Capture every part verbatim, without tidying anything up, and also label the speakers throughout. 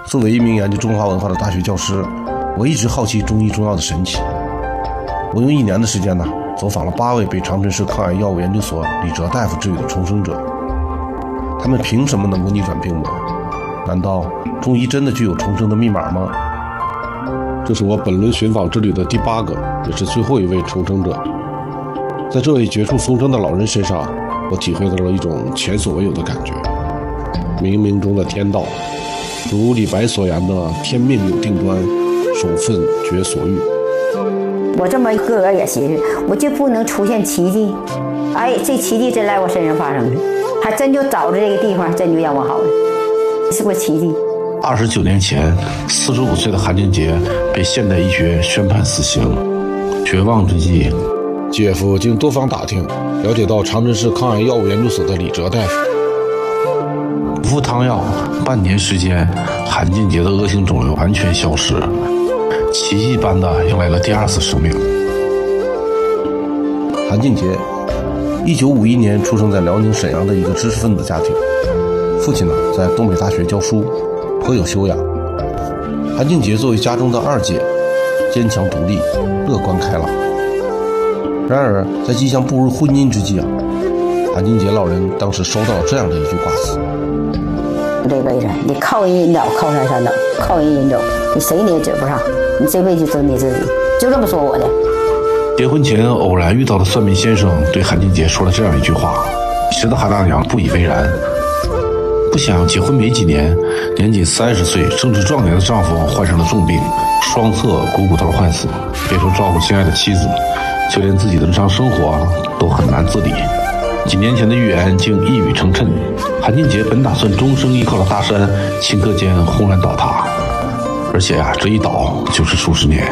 Speaker 1: 作为一名研究中华文化的大学教师，我一直好奇中医中药的神奇。我用一年的时间呢，走访了八位被长春市抗癌药物研究所李哲大夫治愈的重生者。他们凭什么能够逆转病魔？难道中医真的具有重生的密码吗？这是我本轮寻访之旅的第八个，也是最后一位重生者。在这位绝处逢生的老人身上，我体会到了一种前所未有的感觉。冥冥中的天道，如李白所言的天命有定端，守分觉所欲。
Speaker 2: 我这么个个也寻思，我就不能出现奇迹。哎，这奇迹真来我身上发生了，还真就找着这个地方，真就让我好了，是不是奇迹？
Speaker 1: 二十九年前，四十五岁的韩俊杰被现代医学宣判死刑。绝望之际，姐夫经多方打听，了解到长春市抗癌药物研究所的李哲大夫。服汤药，半年时间，韩俊杰的恶性肿瘤完全消失，奇迹般的迎来了第二次生命。韩俊杰，一九五一年出生在辽宁沈阳的一个知识分子家庭，父亲呢在东北大学教书，颇有修养。韩俊杰作为家中的二姐，坚强独立，乐观开朗。然而，在即将步入婚姻之际啊，韩俊杰老人当时收到了这样的一句挂词：
Speaker 2: 这辈子你靠人引导，靠山山倒，靠人引走，你谁你也指不上，你这辈子就你自己。就这么说我的。
Speaker 1: 结婚前偶然遇到的算命先生对韩俊杰说了这样一句话，使得韩大娘不以为然。不想结婚没几年，年仅三十岁正值壮年的丈夫患上了重病，双侧股骨头坏死，别说照顾心爱的妻子，就连自己的日常生活都很难自理。几年前的预言竟一语成谶，韩俊杰本打算终生依靠的大山，顷刻间轰然倒塌，而且啊，这一倒就是数十年。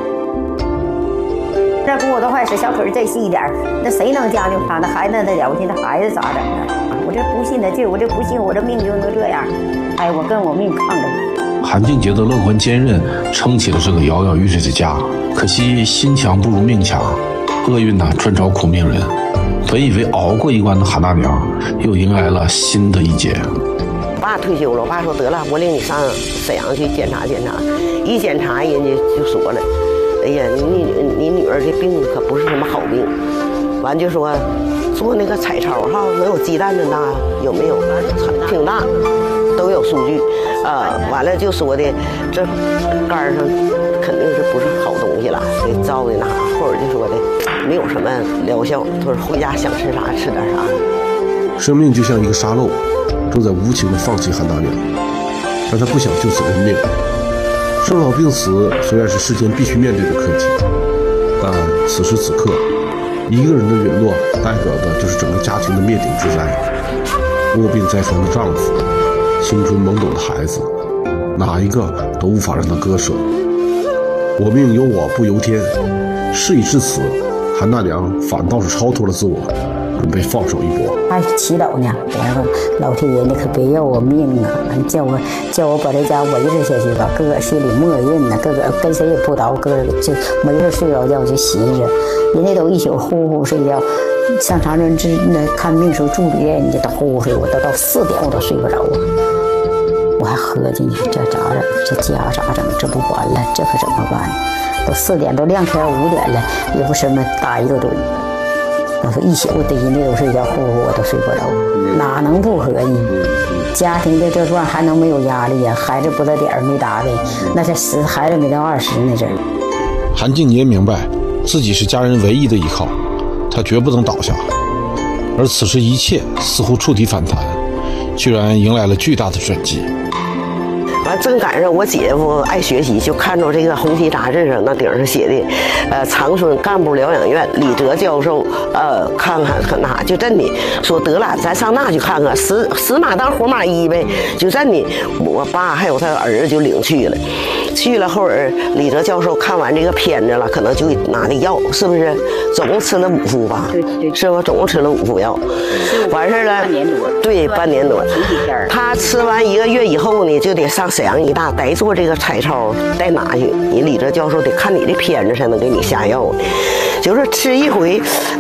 Speaker 2: 这骨头坏死，小腿再细一点，那谁能将就他？那孩子那了不起，那孩子咋整啊？我这不信的劲，我这不信，我这命就能这样。哎，我跟我命抗争。
Speaker 1: 韩俊杰的乐观坚韧撑起了这个摇摇欲坠的家，可惜心强不如命强，厄运呢专找苦命人。本以为熬过一关的韩大娘，又迎来了新的一劫。
Speaker 3: 我爸退休了，我爸说得了，我领你上沈阳去检查检查。一检查，人家就说了，哎呀，你你你女儿这病可不是什么好病。完就说做那个彩超哈，能有鸡蛋那大有没有？挺大，都有数据。呃，完了就说的这肝上肯定是不是好东西了，给照的那，或者就说的没有什么疗效，他说回家想吃啥吃点啥。
Speaker 1: 生命就像一个沙漏，正在无情地放弃韩大娘，但他不想就此认命。生老病死虽然是世间必须面对的课题，但此时此刻，一个人的陨落代表的就是整个家庭的灭顶之灾。卧病在床的丈夫，青春懵懂的孩子，哪一个都无法让他割舍。我命由我不由天，事已至此，韩大娘反倒是超脱了自我，准备放手一搏。
Speaker 2: 还祈祷呢，我说老天爷，你可别要我命啊！叫我叫我把这家维持下去吧。哥哥心里默认呢，哥哥跟谁也不叨，哥哥就没事睡着觉就寻思，人家都一宿呼呼睡觉。上长春治那看病时候助理人家都呼呼睡，我都到四点我都睡不着啊。我还合计呢，这咋整？这家咋整？这不完了，这可怎么办？都四点都亮天五点了，也不什么打一个盹。我说一宿我得人家都睡觉，呼呼我都睡不着，哪能不合计？家庭的这段还能没有压力呀？孩子不到点儿没打的，那才十孩子没到二十那阵儿。
Speaker 1: 韩俊杰明白自己是家人唯一的依靠，他绝不能倒下。而此时一切似乎触底反弹，居然迎来了巨大的转机。
Speaker 3: 完正赶上我姐夫爱学习，就看着这个红旗杂志上那顶上写的，呃，长春干部疗养院李哲教授，呃，看看看那就真的说得了，咱上那去看看，死死马当活马医呗，就真的，我爸还有他儿子就领去了。去了后儿，李哲教授看完这个片子了，可能就拿的药，是不是？总共吃了五副吧？对对，是吧？总共吃了五副药，完事了。半年多。对，半年多。他吃完一个月以后呢，就得上沈阳医大得做这个彩超，再拿去。你李哲教授得看你的片子才能给你下药，就是吃一回。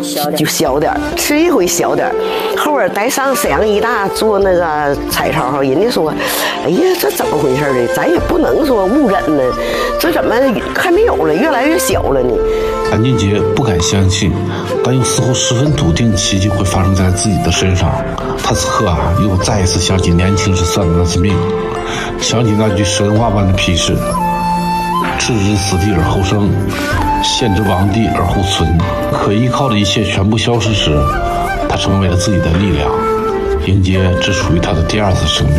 Speaker 3: 就小点儿，吃一回小点儿。后边再上沈阳医大做那个彩超，人家说，哎呀，这怎么回事呢？咱也不能说误诊呢，这怎么还没有了，越来越小了呢？
Speaker 4: 韩俊杰不敢相信，但又似乎十分笃定奇迹会发生在自己的身上。他此刻啊，又再一次想起年轻时算的那次命，想起那句神话般的批示：置之死地而后生，陷之亡地而后存。可依靠的一切全部消失时，他成为了自己的力量，迎接只属于他的第二次生命。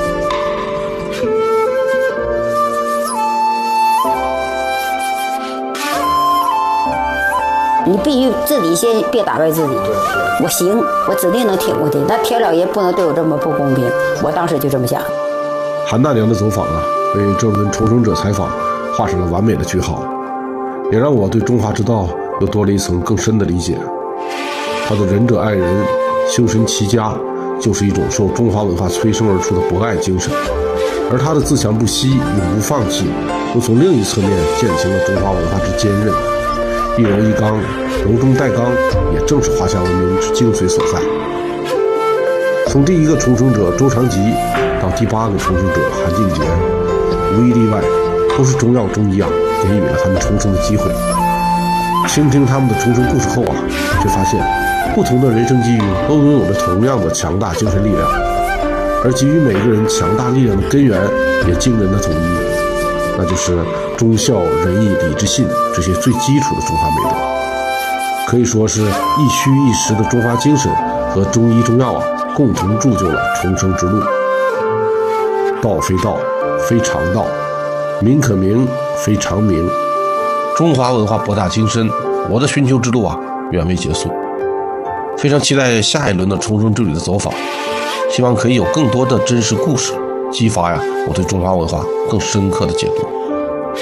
Speaker 2: 你必须自己先别打败自己，我行，我指定能挺过去。那天老爷不能对我这么不公平，我当时就这么想。
Speaker 1: 韩大娘的走访啊，为这轮重生者采访画上了完美的句号，也让我对中华之道又多了一层更深的理解。他的仁者爱人、修身齐家，就是一种受中华文化催生而出的博爱精神，而他的自强不息、永不放弃，又从另一侧面践行了中华文化之坚韧。一柔一刚，柔中带刚，也正是华夏文明之精髓所在。从第一个重生者周长吉到第八个重生者韩俊杰，无一例外都是中药中医啊给予了他们重生的机会。倾听他们的重生故事后啊，却发现不同的人生际遇都拥有着同样的强大精神力量，而给予每个人强大力量的根源也惊人的统一，那就是忠孝仁义礼智信这些最基础的中华美德。可以说是一虚一实的中华精神和中医中药啊共同铸就了重生之路。道非道，非常道；名可名，非常名。中华文化博大精深，我的寻求之路啊远未结束。非常期待下一轮的重生之旅的走访，希望可以有更多的真实故事，激发呀我对中华文化更深刻的解读。